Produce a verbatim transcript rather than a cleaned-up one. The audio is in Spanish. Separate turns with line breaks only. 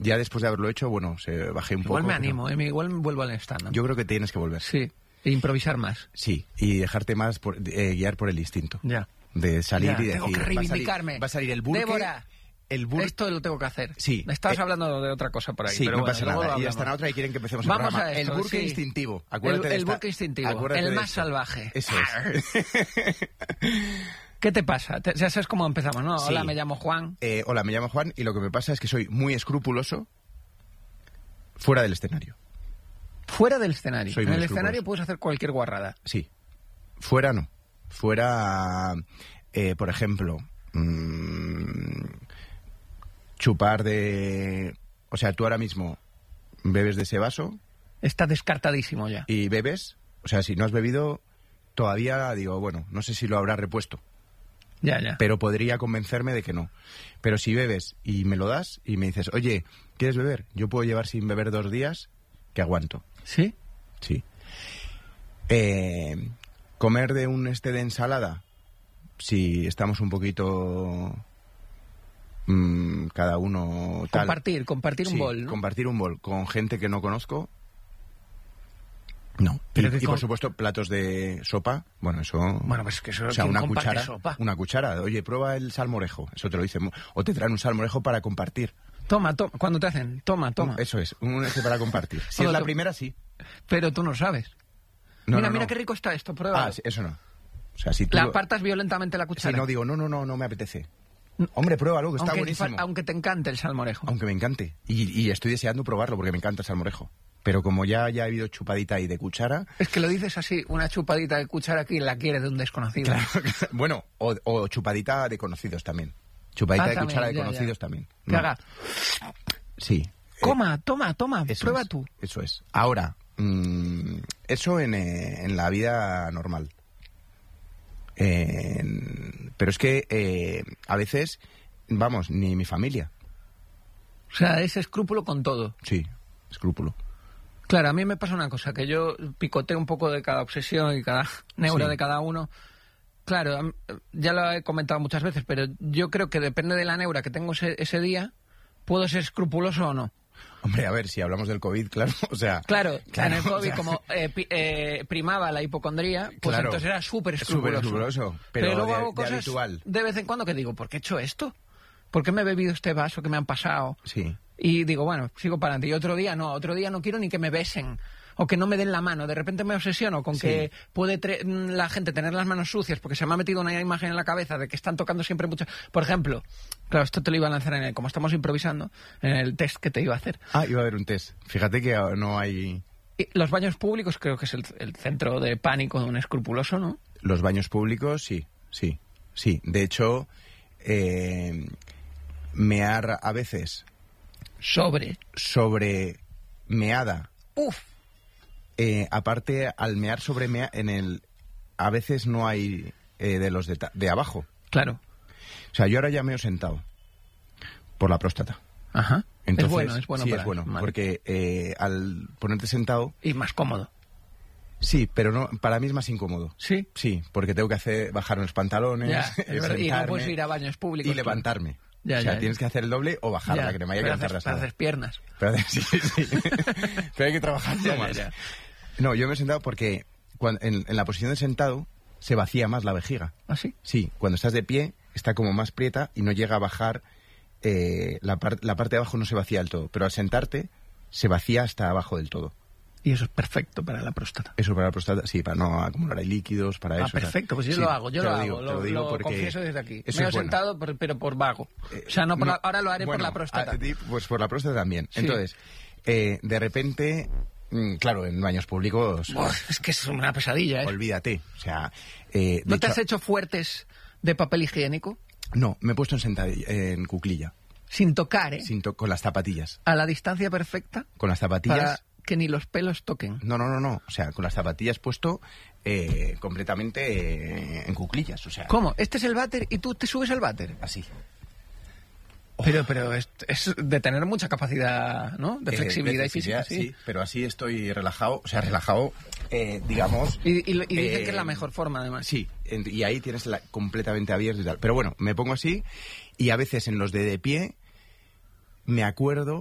Ya después de haberlo hecho, bueno, se bajé un
igual
poco.
Me animo,
pero...
eh, igual me vuelvo al stand-up.
Yo creo que tienes que volver.
Sí, e improvisar más.
Sí, y dejarte más por, eh, guiar por el instinto.
Ya.
De salir
ya,
y decir...
Tengo que reivindicarme.
Va a salir, va a salir el burque...
Débora,
el bur...
esto lo tengo que hacer.
Sí.
Estabas
eh,
hablando de otra cosa por ahí.
Sí,
pero
no
bueno,
pasa nada. Y
ya
está en otra y quieren que empecemos
Vamos
el programa.
a esto,
el burque
sí.
instintivo. Acuérdate
el
de
el
esta...
burque instintivo.
Acuérdate
el
de
más
esto.
salvaje.
Eso es.
¿Qué te pasa? Te, ya sabes cómo empezamos, ¿no?
Sí.
Hola, me llamo Juan.
Eh, hola, me llamo Juan y lo que me pasa es que soy muy escrupuloso fuera del escenario.
Fuera del escenario.
Soy
en
muy
el
escrupuloso.
escenario puedes hacer cualquier guarrada.
Sí. Fuera no. Fuera, eh, por ejemplo, mmm, chupar de... O sea, tú ahora mismo bebes de ese vaso...
Está descartadísimo ya.
Y bebes, o sea, si no has bebido, todavía digo, bueno, no sé si lo habrá repuesto.
Ya, ya.
Pero podría convencerme de que no. Pero si bebes y me lo das y me dices, oye, ¿quieres beber? Yo puedo llevar sin beber dos días que aguanto.
¿Sí?
Sí. Eh, comer de un este de ensalada, si estamos un poquito mmm, cada uno tal.
Compartir, compartir
Sí,
un bol, ¿no?
compartir un bol con gente que no conozco. No.
Pero
y,
que
y
con-
por supuesto platos de sopa, bueno, eso...
Bueno, pues que eso...
O sea,
¿quién
una
comparte
cuchara,
sopa?
una cuchara. Oye, prueba el salmorejo. Eso te lo dicen. O te traen un salmorejo para compartir.
Toma, toma. Cuando te hacen, toma, toma.
Eso es, un este para compartir. Si
Bueno,
es la
tú-
primera, sí.
Pero tú no sabes.
No,
mira,
no,
mira
no.
qué rico está esto, prueba.
Ah, sí, eso no. O sea, si tú...
La
lo-
apartas violentamente la
Si
cuchara.
no digo, no, no, no, no me apetece. Hombre, pruébalo, que está
aunque,
buenísimo.
fa- aunque te encante el salmorejo.
Aunque me encante. Y, y estoy deseando probarlo porque me encanta el salmorejo. Pero como ya, ya he habido chupadita ahí de cuchara...
Es que lo dices así, una chupadita de cuchara aquí la quiere de un desconocido.
Claro, bueno, o, o chupadita de conocidos también. Chupadita
Ah,
de
también,
cuchara de
ya, ya.
conocidos también.
Que
No.
haga,
Sí.
coma, toma, toma,
Eso
prueba
es,
tú.
Eso es. Ahora, mmm, eso en, eh, en la vida normal. Eh, en- pero es que eh, a veces, vamos, ni mi familia.
O sea, es escrúpulo con todo.
Sí, escrúpulo.
Claro, a mí me pasa una cosa, que yo picoteo un poco de cada obsesión y cada neura
Sí.
de cada uno. Claro, a mí- ya lo he comentado muchas veces, pero yo creo que depende de la neura que tengo ese, ese día, puedo ser escrupuloso o no.
Hombre, a ver, si hablamos del COVID, claro, o sea...
Claro,
claro,
en el COVID,
o sea,
como eh, pi- eh, primaba la hipocondría, pues
Claro.
entonces era súper
Súper
escrupuloso.
escrupuloso, pero
luego
de-
hago
de
cosas
habitual.
de vez en cuando que digo, ¿por qué he hecho esto? ¿Por qué me he bebido este vaso que me han pasado?
Sí.
Y digo, bueno, sigo para adelante. Y otro día no, otro día no quiero ni que me besen o que no me den la mano. De repente me obsesiono con
Sí.
que puede tre- la gente tener las manos sucias porque se me ha metido una imagen en la cabeza de que están tocando siempre mucho. Por ejemplo, claro, esto te lo iba a lanzar en el, como estamos improvisando, en el test que te iba a hacer.
Ah, iba a haber un test. Fíjate que no hay...
Y los baños públicos creo que es el, el centro de pánico de un escrupuloso, ¿no?
Los baños públicos, sí, sí, sí. De hecho, eh, mear a veces
Sobre.
sobre meada.
Uf.
Eh, aparte, al mear sobre mea, en el... A veces no hay eh, de los de, ta- de abajo.
Claro.
O sea, yo ahora ya meo sentado. Por la próstata.
Ajá.
Entonces,
es bueno, es bueno.
sí,
para
es bueno.
vale.
Porque eh, al ponerte sentado...
Y más cómodo.
Sí, pero no, para mí es más incómodo.
Sí.
Sí, porque tengo que hacer bajar los pantalones,
Ya, es
eh,
verdad. Y no
sentarme
puedes ir a baños públicos.
y
tú.
levantarme.
Ya,
o sea,
ya,
tienes
ya.
que hacer el doble o bajarla,
Ya,
que no me haya que
pero
levantar
haces,
las
pero haces piernas.
Pero, sí, sí. Pero hay que trabajar
Ya, ya,
más.
ya.
No, yo me he sentado porque cuan- en, en la posición de sentado se vacía más la vejiga.
¿Ah, sí?
Sí, cuando estás de pie está como más prieta y no llega a bajar, eh, la, par- la parte de abajo no se vacía del todo, pero al sentarte se vacía hasta abajo del todo.
Y eso es perfecto para la próstata.
Eso para la próstata, sí, para no acumular ahí líquidos, para
Ah,
eso. o sea,
perfecto, pues yo
sí,
lo hago, yo
te
lo,
digo,
hago,
te
lo,
lo digo
lo
porque
confieso desde aquí.
eso
Me he
es bueno.
sentado, por- pero por vago.
Eh,
O sea, no por
no,
la- ahora lo haré por
bueno,
la próstata.
a ti, pues por la próstata también.
Sí.
Entonces, eh, de repente, mm, claro, en baños públicos,
Buah, es que es una pesadilla, ¿eh?
olvídate. O sea, eh, de
¿No te
hecho-
has hecho fuertes de papel higiénico?
No, me he puesto en sentadilla, en cuclilla,
Sin tocar, ¿eh?
sin to- con las zapatillas.
A la distancia perfecta
Con las zapatillas.
para que ni los pelos toquen.
No, no, no, no. O sea, con las zapatillas puesto eh, completamente eh, en cuclillas. O sea,
¿Cómo? Este es el váter y tú te subes al váter.
así.
Pero, pero es, es de tener mucha capacidad, ¿no? De
Eh,
flexibilidad y
flexibilidad,
física, sí.
sí. Pero así estoy relajado. O sea, relajado, eh, digamos.
Y, y, y dicen
eh,
que es la mejor forma, además.
Sí, en- y ahí tienes la, completamente abierto y tal. Pero bueno, me pongo así y a veces en los de de pie me acuerdo